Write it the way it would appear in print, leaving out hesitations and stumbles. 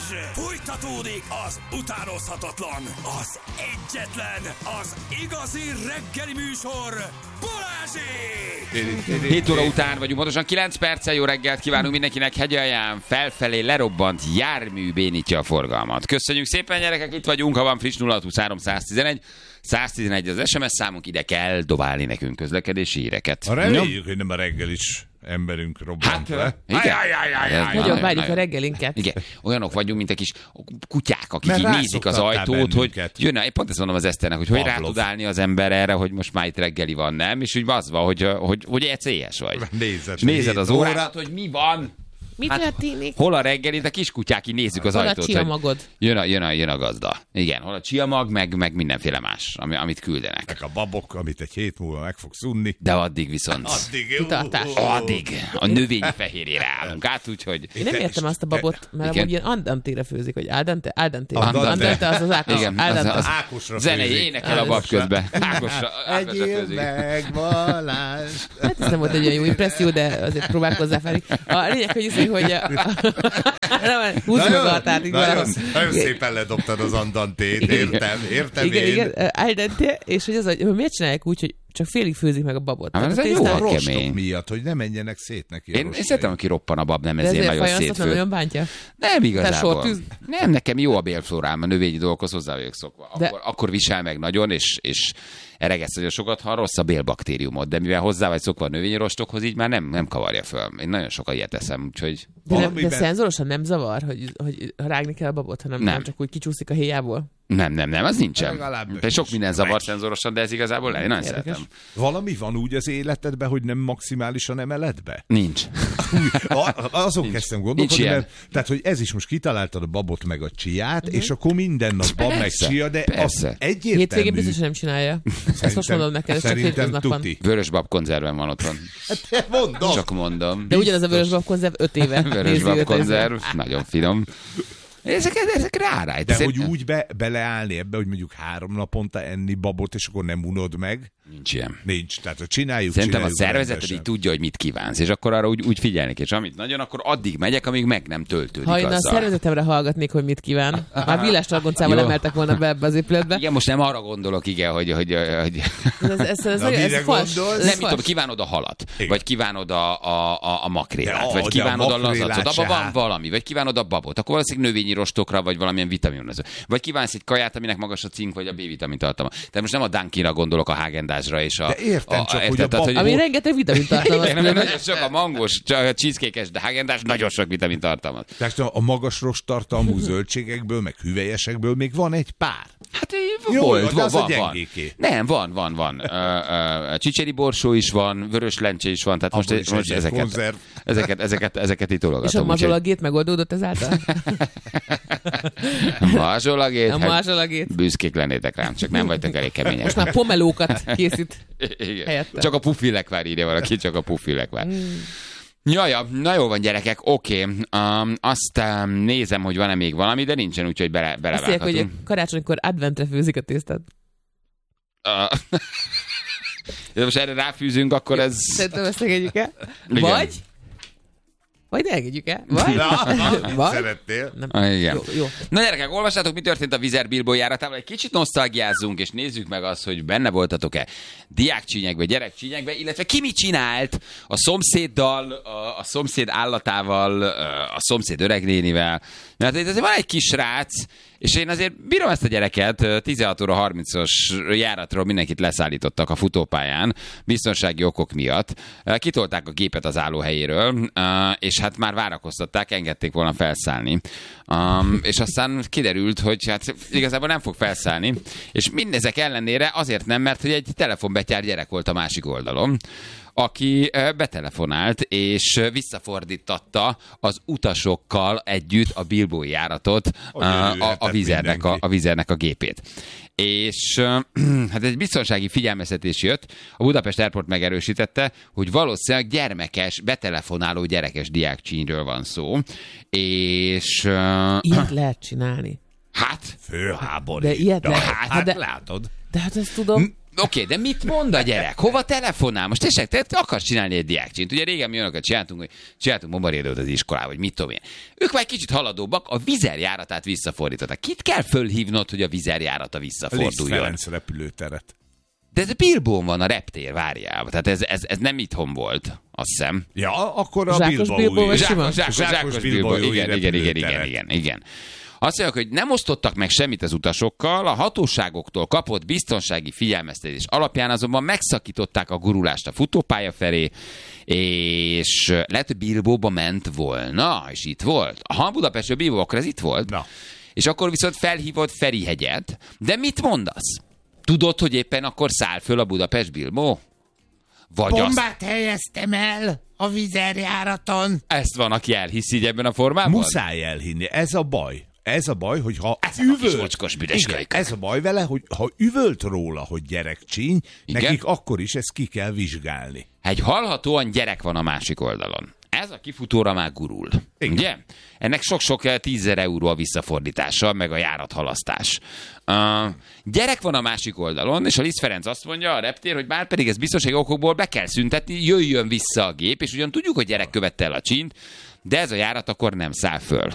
Fújtatódik az utánozhatatlan, az egyetlen, az igazi reggeli műsor, Balázsék! 7 óra után vagyunk, pontosan 9 perccel. Jó reggelt kívánunk mindenkinek. Hegyalján felfelé lerobbant jármű bénítja a forgalmat. Köszönjük szépen, gyerekek, itt vagyunk, ha van friss 0623 111. 111 az SMS számunk, ide kell dobálni nekünk közlekedési híreket. Reméljük, hogy nem a reggel is emberünk robbant le. Igen. Nagyon várjuk a reggelinket. Igen, olyanok vagyunk, mint a kis kutyák, akik Mert így nézik az ajtót, hogy jön, én pont ezt mondom az Eszternek, hogy rá tud állni az ember erre, hogy most már itt reggeli van, nem? És úgy az van, hogy ECS vagy. Nézed az órát, hogy mi van. Mi történik? Hol a reggel, itt a kiskutyák, így nézzük az ajtót. Hol a csiamagod? Jön a gazda. Igen, hol a csiamag, meg mindenféle más, amit küldenek. Meg a babok, amit egy hét múlva meg fogsz unni. De addig viszont... Addig a növényi fehérjére állunk át, úgyhogy... Én nem értem azt a babot, mert amúgy ilyen andantére főzik, hogy aldante az az Ákos. Igen, az Ákosra zenei énekel a bab közben. Ákosra főzik. Meg Balázs. Hát ez nem volt egy olyan jó impresszió, de azért próbálkozzá fel. A lényeg, hogy húzd meg a határig. Nagyon szépen ledobtad az andantét, értem igen, aldante, és hogy az, hogy miért csinálják úgy, hogy csak félig főzik meg a babot. Ez egy jó a kemény. Miatt, hogy ne menjenek szét neki. Én szeretem, aki roppan a bab, nem ezért nagyon szétfő. Nagyon bántja? Nem igazából. Nem, nekem jó a bélflórám, a növényi dolgokhoz hozzá vagyok szokva. Akkor visel meg nagyon, és eregeszt nagyon sokat, ha rossz a bélbaktériumot, de mivel hozzá vagy szokva a növényi rostokhoz, így már nem kavarja föl. Én nagyon sokat ilyet eszem, úgyhogy... De szenzorosan nem zavar, hogy rágni kell a babot, hanem nem csak úgy kicsúszik a héjából? Nem, az nincsen. De sok minden zavar szenzorosan, de ez igazából én nagyon szeretem. Valami van úgy az életedben, hogy nem maximálisan emeled be? Nincs. Azon kezdtem gondolkodni, tehát, hogy ez is most kitaláltad a babot meg a csiát, és akkor minden nap bab meg csia, de az egyértelmű. Hétvégén biztos nem csinálja. Ezt most mondom neked, ez csak hétköznap van. Vörös bab konzerven van otthon. Csak mondom. De ugyanaz a vörös bab konzerv 5 éve. Vörös bab konzerv, nagyon finom. Ezek rárájt. De hogy úgy beleállni ebbe, hogy mondjuk 3 naponta enni babot, és akkor nem unod meg? Nincs ilyen. Nincs, tehát csináljuk. Szerintem a szervezeted így tudja, hogy mit kívánsz, és akkor arra úgy figyelnek, és amit nagyon, akkor addig megyek, amíg meg nem töltődik azzal. Ha én a szervezetemre hallgatnék, hogy mit kíván, már villás targoncával emeltek volna be ebbe az épületbe. Igen, most nem arra gondolok, igen, hogy... Ez fals. Nem, mit tudom, kívánod a halat, vagy kívánod a makrélát, vagy kívánod a lazacot, abban van valami, vagy kívánod a babot, akkor valószínűleg növényi rostokra, vagy valamilyen vitaminozó. Vagy kívánsz egy kaját, aminek magas a cink, vagy a B-vitamin tartalma. Tehát most nem a Dunkinra gondolok, a Häagen-Dazsra és a... De értem csak, hogy a babot... Ami rengeteg vitamin tartalmaz. Nagyon sok a mangos, a cheesecake-es, de Häagen-Dazs nagyon sok vitamin tartalmaz. Tehát a magas rostartalmú zöldségekből, meg hüvelyesekből még van egy pár. Hát van. Csicseri borsó is van, vörös lencse is van, tehát most ezeket itt tologatom. És a mazsolagét megoldódott ezáltal? Mazsolagét. Büszkék lennétek rám, csak nem vagytok elég kemények. Most már pomelókat készít helyette. Csak a puffilekvár írja valaki, csak a puffilekvár. Jaja, na jó van, gyerekek, oké. Azt nézem, hogy van-e még valami, de nincsen, úgyhogy belevághatunk. Azt mondják, hogy karácsonykor adventre főzik a tésztát. De most erre ráfűzünk, akkor ez... Szerintem ezt engedjük el. Vagy engedjük el. Vagy? Szerettél? Igen. Jó. Na gyerekek, olvassátok, mi történt a Vizer Bilbao járatával. Egy kicsit nosztalgiázzunk, és nézzük meg azt, hogy benne voltatok-e diákcsínyekbe, gyerekcsínyekbe, illetve ki mit csinált a szomszéddal, a szomszéd állatával, a szomszéd öregnénivel. Mert itt azért van egy kis srác, és én azért bírom ezt a gyereket, 16 óra 30-os járatról mindenkit leszállítottak a futópályán, biztonsági okok miatt. Kitolták a gépet az állóhelyéről, és hát már várakoztatták, engedték volna felszállni. És aztán kiderült, hogy hát igazából nem fog felszállni, és mindezek ellenére azért nem, mert hogy egy telefonbetyár gyerek volt a másik oldalon, aki betelefonált, és visszafordítatta az utasokkal együtt a Bilbao járatot, a Vizernek a gépét. És hát egy biztonsági figyelmeztetés jött, a Budapest Airport megerősítette, hogy valószínűleg gyermekes, betelefonáló gyerekes diákcsínyről van szó, és... Ilyet lehet csinálni. Hát? Főháborít. De ilyet lehet. Hát látod. De hát ezt tudom. Oké, de mit mond a gyerek? Hova telefonál? Most tényleg, te akarsz csinálni egy diákcsint. Ugye régen mi olyanokat csináltunk, hogy csináltunk bombarédőt az iskolába, vagy mit tudom én. Ők már kicsit haladóbbak, a vizerjáratát visszafordították. Kit kell fölhívnod, hogy a vizerjárata visszaforduljon? Liszt Ferenc repülőteret. De ez Bilbón van a reptér, várjál. Tehát ez nem itthon volt, azt hiszem. Ja, akkor a Zsákos Bilbó vagy sima? Zsákos Bilbó. Igen. Azt mondják, hogy nem osztottak meg semmit az utasokkal, a hatóságoktól kapott biztonsági figyelmeztetés alapján azonban megszakították a gurulást a futópálya felé, és lehet, hogy Bilbóba ment volna, és itt volt. Ha Budapestről Bilbó, akkor ez itt volt. Na. És akkor viszont felhívott Ferihegyet, de mit mondasz? Tudod, hogy éppen akkor száll föl a Budapest-Bilbó? Bombát helyeztem el a vizerjáraton. Ezt van, aki elhiszi így ebben a formában? Muszáj elhinni, ez a baj. Ez a baj, hogy ha ez a baj vele, hogy ha üvölt róla, hogy gyerekcsíny, nekik akkor is ezt ki kell vizsgálni. Egy hallhatóan gyerek van a másik oldalon. Ez a kifutóra már gurul. Igen. Ugye? Ennek sok-sok 10 000 euró a visszafordítása, meg a járathalasztás. Gyerek van a másik oldalon, és a Liszt Ferenc azt mondja a reptér, hogy már pedig ez biztonsági okokból be kell szüntetni, jöjjön vissza a gép, és ugyan tudjuk, hogy gyerek követte el a csínt, de ez a járat akkor nem száll föl.